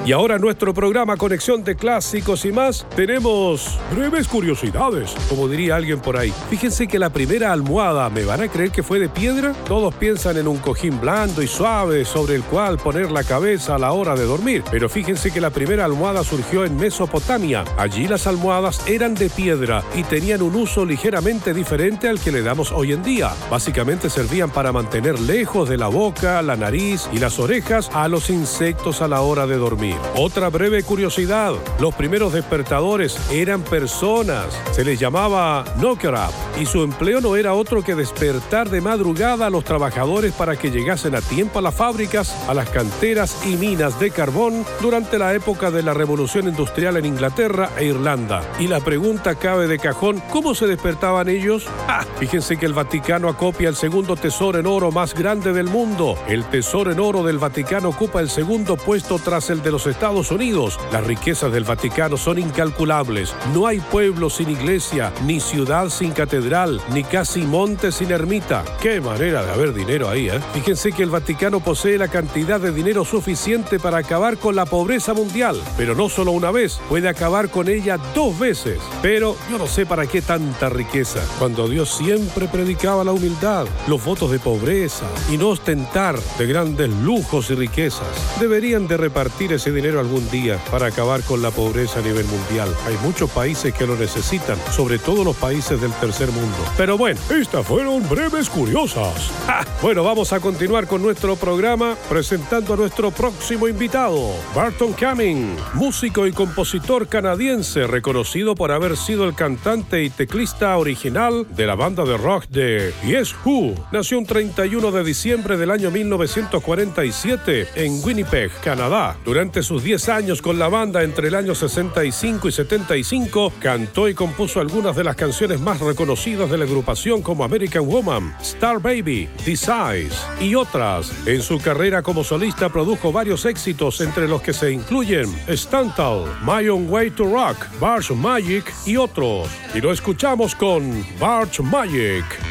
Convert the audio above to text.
Y ahora en nuestro programa Conexión de Clásicos y más, tenemos breves curiosidades, como diría alguien por ahí. Fíjense que la primera almohada, ¿me van a creer que fue de piedra? Todos piensan en un cojín blando y suave sobre el cual poner la cabeza a la hora de dormir. Pero fíjense que la primera almohada surgió en Mesopotamia. Allí las almohadas eran de piedra y tenían un uso ligeramente diferente al que le damos hoy en día. Básicamente servían para mantener lejos de la boca, la nariz y las orejas a los insectos a la hora de dormir. Otra breve curiosidad, los primeros despertadores eran personas. Se les llamaba knocker up y su empleo no era otro que despertar de madrugada a los trabajadores para que llegasen a tiempo a las fábricas, a las canteras y minas de carbón durante la época de la Revolución Industrial en Inglaterra e Irlanda. Y la pregunta cabe de cajón, ¿cómo se despertaban ellos? Fíjense que el Vaticano acopia el segundo tesoro en oro más grande del mundo. El tesoro en oro del Vaticano ocupa el segundo puesto tras el de los Estados Unidos. Las riquezas del Vaticano son incalculables. No hay pueblo sin iglesia, ni ciudad sin catedral, ni casi monte sin ermita. ¡Qué manera de haber dinero ahí, eh! Fíjense que el Vaticano posee la cantidad de dinero suficiente para acabar con la pobreza mundial. Pero no solo una vez, puede acabar con ella 2 veces. Pero yo no sé para qué tanta riqueza, cuando Dios siempre predicaba la humildad, los votos de pobreza y no ostentar de grandes lujos y riquezas. Deberían de repartir ese dinero algún día para acabar con la pobreza a nivel mundial. Hay muchos países que lo necesitan, sobre todo los países del tercer mundo. Pero bueno, estas fueron breves curiosas. Bueno, vamos a continuar con nuestro programa presentando a nuestro próximo invitado, Barton Cumming, músico y compositor canadiense reconocido por haber sido el cantante y teclista original de la banda de rock de Yes Who. Nació un 31 de diciembre del año 1947 en Winnipeg, Canadá. Durante sus 10 años con la banda entre el año 65 y 75, cantó y compuso algunas de las canciones más reconocidas de la agrupación como American Woman, Star Baby, This Eyes y otras. En su carrera como solista produjo varios éxitos, entre los que se incluyen Stantal, My Own Way to Rock, Barge Magic y otros. Y lo escuchamos con Barge Magic.